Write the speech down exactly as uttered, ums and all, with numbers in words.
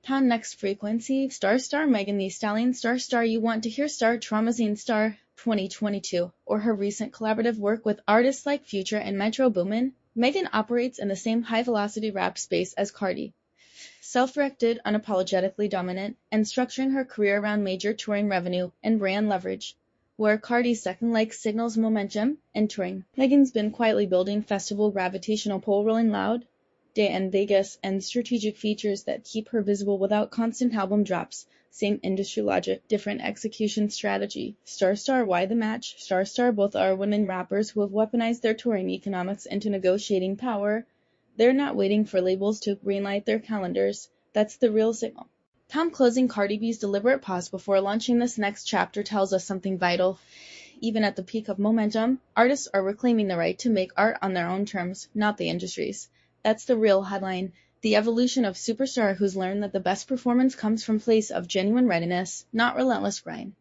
Town Next Frequency, Star Star, Megan Thee Stallion, Star Star You Want to Hear Star, Traumazine Star, twenty twenty-two, or her recent collaborative work with artists like Future and Metro Boomin, Megan operates in the same high-velocity rap space as Cardi. Self-directed, unapologetically dominant, and structuring her career around major touring revenue and brand leverage, where Cardi's second leg signals momentum and touring. Megan's been quietly building festival gravitational pull, Rolling Loud, Day and Vegas, and strategic features that keep her visible without constant album drops. Same industry logic, different execution strategy. Star Star, why the match? Star Star, both are women rappers who have weaponized their touring economics into negotiating power. They're not waiting for labels to greenlight their calendars. That's the real signal. Tom closing Cardi B's deliberate pause before launching this next chapter tells us something vital. Even at the peak of momentum, artists are reclaiming the right to make art on their own terms, not the industry's. That's the real headline. The evolution of superstar who's learned that the best performance comes from a place of genuine readiness, not relentless grind.